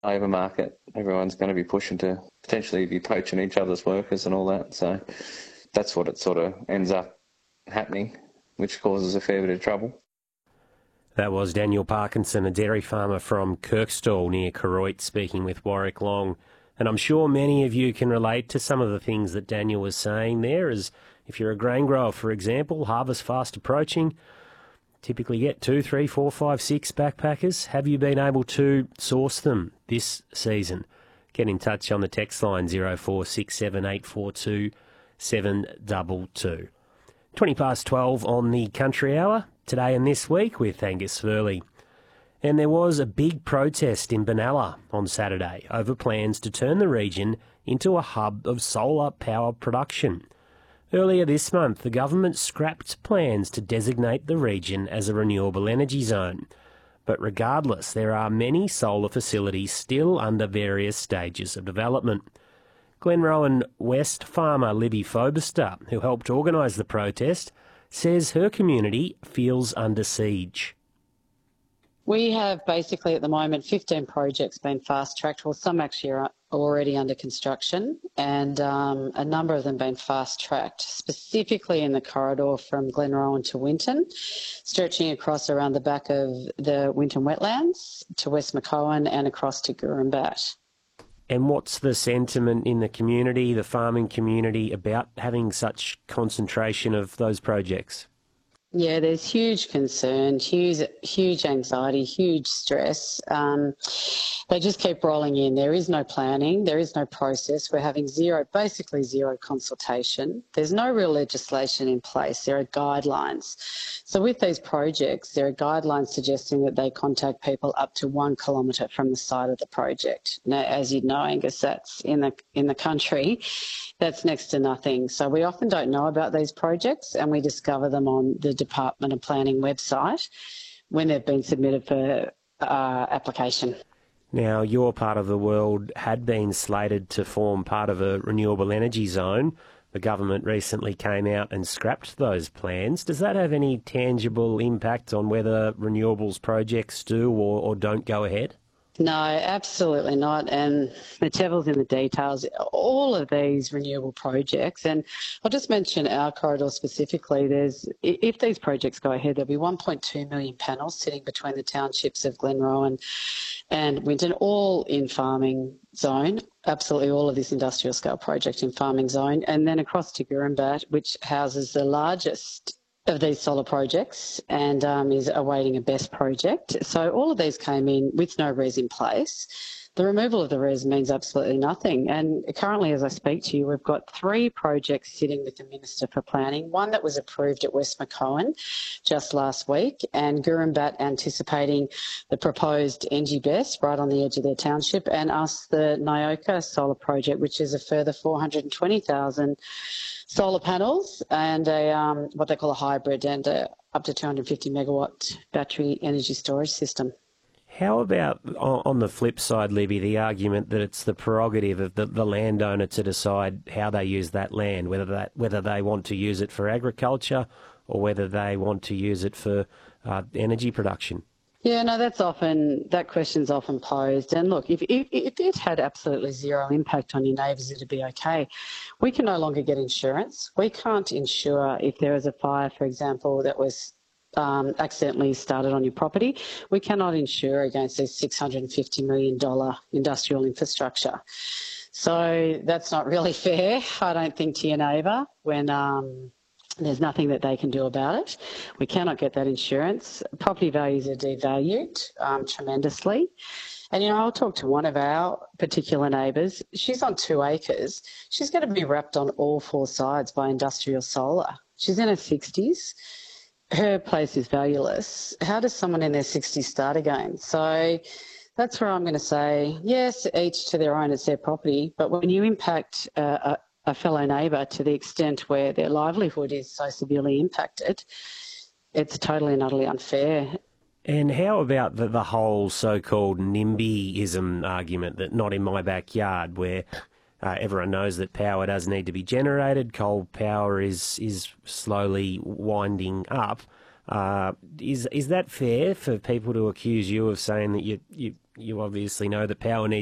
labour market. Everyone's going to be pushing to potentially be poaching each other's workers and all that. So that's what it sort of ends up happening, which causes a fair bit of trouble. That was Daniel Parkinson, a dairy farmer from Kirkstall near Koroit, speaking with Warwick Long. And I'm sure many of you can relate to some of the things that Daniel was saying there, as if you're a grain grower, for example, harvest fast approaching, typically get 2, 3, 4, 5, 6 backpackers. Have you been able to source them this season? Get in touch on the text line 0467842722. 20 past 12 on the Country Hour, today and this week with Angus Furley. And there was a big protest in Benalla on Saturday over plans to turn the region into a hub of solar power production. Earlier this month, the government scrapped plans to designate the region as a renewable energy zone. But regardless, there are many solar facilities still under various stages of development. Glenrowan West farmer Libby Fobister, who helped organise the protest, says her community feels under siege. We have basically at the moment 15 projects being fast-tracked. Well, some actually are already under construction, and a number of them been fast-tracked, specifically in the corridor from Glenrowan to Winton, stretching across around the back of the Winton wetlands to West McCowan and across to Gurumbat. And what's the sentiment in the community, the farming community, about having such concentration of those projects? Yeah, there's huge concern, huge anxiety, huge stress. They just keep rolling in. There is no planning. There is no process. We're having basically zero consultation. There's no real legislation in place. There are guidelines. So with these projects, there are guidelines suggesting that they contact people up to 1 kilometre from the site of the project. Now, as you know, Angus, that's in the country. That's next to nothing. So we often don't know about these projects, and we discover them on the Department of Planning website when they've been submitted for application. Now, your part of the world had been slated to form part of a renewable energy zone. The government recently came out and scrapped those plans. Does that have any tangible impact on whether renewables projects do or don't go ahead? No, absolutely not. And the devil's in the details. All of these renewable projects, and I'll just mention our corridor specifically, if these projects go ahead, there'll be 1.2 million panels sitting between the townships of Glenrowan and Winton, all in farming zone, absolutely all of this industrial scale project in farming zone. And then across to Gurumbat, which houses the largest of these solar projects and is awaiting a BESS project. So all of these came in with no res in place. The removal of the res means absolutely nothing. And currently, as I speak to you, we've got 3 projects sitting with the Minister for Planning, one that was approved at West McCowan just last week, and Gurumbat anticipating the proposed NG-BESS right on the edge of their township, and us, the Nyoka solar project, which is a further 420,000 solar panels and what they call a hybrid and up to 250 megawatt battery energy storage system. How about on the flip side, Libby, the argument that it's the prerogative of the landowner to decide how they use that land, whether they want to use it for agriculture or whether they want to use it for energy production? Yeah, no, that question's often posed. And look, if it had absolutely zero impact on your neighbours, it'd be okay. We can no longer get insurance. We can't insure if there is a fire, for example, that was accidentally started on your property. We cannot insure against this $650 million industrial infrastructure. So that's not really fair, I don't think, to your neighbour when there's nothing that they can do about it. We cannot get that insurance. Property values are devalued tremendously. And, I'll talk to one of our particular neighbours. She's on 2 acres. She's going to be wrapped on all 4 sides by industrial solar. She's in her 60s. Her place is valueless. How does someone in their 60s start again? So that's where I'm going to say, yes, each to their own, it's their property. But when you impact a fellow neighbour to the extent where their livelihood is so severely impacted, it's totally and utterly unfair. And how about the whole so-called NIMBYism argument that not in my backyard, where everyone knows that power does need to be generated, coal power is slowly winding up. Is that fair for people to accuse you of saying that you obviously know that power needs